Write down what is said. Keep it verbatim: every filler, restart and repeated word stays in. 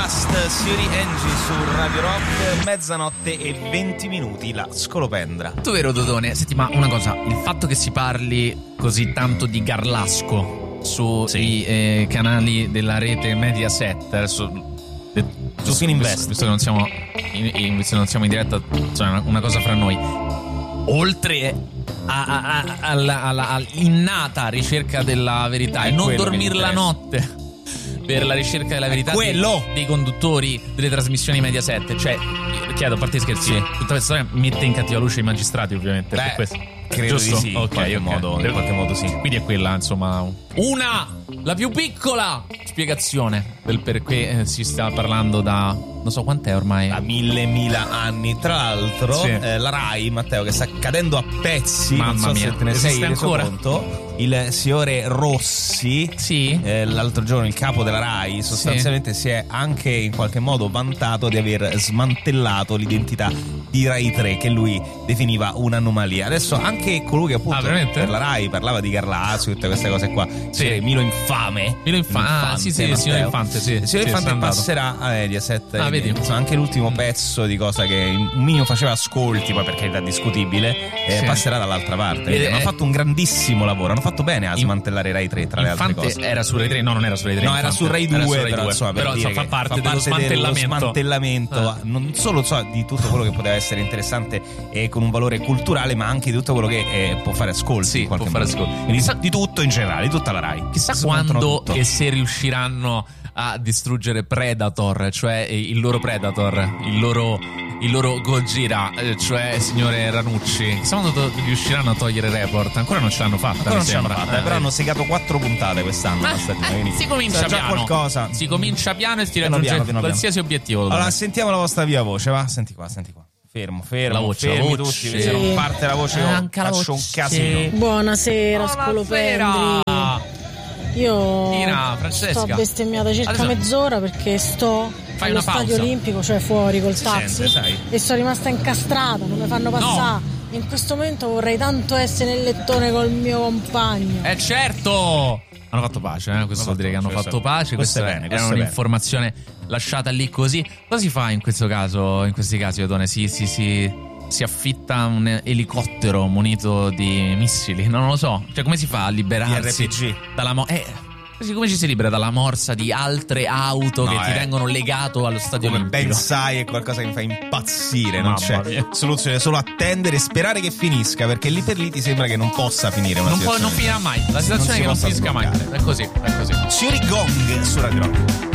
Trust, signori Angie su Radio Rock, mezzanotte e venti minuti, la scolopendra. Tu vero Dodone? Senti, ma una cosa, il fatto che si parli così tanto di Garlasco sui sì. eh, canali della rete Mediaset, adesso eh, su Fininvest, visto che non siamo in, in, visto che non siamo in diretta, cioè una, una cosa fra noi, oltre a, a, a, alla, alla, all'innata ricerca della verità e non dormire la notte per la ricerca della verità dei, dei conduttori delle trasmissioni Mediaset, cioè chiedo, a parte scherzi, sì. tutta questa storia mette in cattiva luce i magistrati, ovviamente. Beh, per questo. Credo Giusto? di sì, okay, in qualche, okay. Modo, in qualche modo sì. Quindi è quella, insomma, una, la più piccola spiegazione del perché eh, si sta parlando da non so quant'è ormai, da mille mila anni. Tra l'altro sì. eh, la Rai, Matteo, che sta cadendo a pezzi, mamma non so mia, se te ne sei reso ancora conto. Il signore Rossi, sì. eh, l'altro giorno il capo della Rai, sostanzialmente sì. si è anche in qualche modo vantato di aver smantellato l'identità di Rai tre, che lui definiva un'anomalia. Adesso anche colui che appunto ah, per la Rai parlava di Garlasio e tutte queste cose qua, sì. Milo Infame, Milo Infame, ah, sì sì, il signor Infante, sì. Il signor sì, Infante passerà a Mediaset. Ah, vedi? Insomma, anche l'ultimo pezzo di cosa che un minimo faceva ascolti, poi per carità discutibile, eh, sì. passerà dall'altra parte. Ed hanno è... fatto un grandissimo lavoro, hanno fatto bene a smantellare Rai tre, tra le Infante altre cose. Era su Rai tre? No, non era su Rai tre. No, era su Rai due, su Rai però, due. Insomma, per però dire fa parte, fa dello parte smantellamento, dello smantellamento ah. non solo so, di tutto quello che poteva essere interessante e con un valore culturale, ma anche di tutto quello che eh, può fare ascolti. Sì, può fare ascolti. Di, di tutto in generale, di tutta la Rai. Chissà quando e se riusciranno a distruggere Predator, cioè il loro Predator, il loro il loro Gojira, cioè signore Ranucci. Chissà quando riusciranno a togliere Report. Ancora non ce l'hanno fatta, ancora mi non sembra. Fatta, eh, però hanno segato quattro puntate quest'anno. Ma, eh, si comincia piano. Qualcosa. Si comincia piano e si piano raggiunge piano, piano, qualsiasi piano. obiettivo. Allora, sentiamo la vostra via voce, va? Senti qua, senti qua. Fermo, fermo, la voce, fermi la voce. tutti, se non parte la voce, io faccio un casino. Buonasera, scolopendri. Io Tina, Francesca. sto bestemmiata circa Adesso... mezz'ora perché sto Fai allo una pausa. stadio olimpico, cioè fuori col si taxi, sente, e sono rimasta incastrata, non mi fanno passare. No. In questo momento vorrei tanto essere nel lettone col mio compagno. Eh certo! Hanno fatto pace, eh? questo vuol dire che hanno fatto pace. Questa è bene, era un'informazione lasciata lì così. Cosa si fa in questo caso, in questi casi, Odone? Si, si, si, si affitta un elicottero munito di missili? Non lo so. Cioè, come si fa a liberarsi dalla mo- eh, come ci si libera dalla morsa di altre auto no, che eh. ti tengono legato allo stadio come olimpico? Ben sai, è qualcosa che mi fa impazzire. Mamma non c'è mia. soluzione, solo attendere e sperare che finisca, perché lì per lì ti sembra che non possa finire una non situazione. Può, non finirà mai. La situazione non è che non finisca mai. È così, è così. Signori Gong su Radio Rock.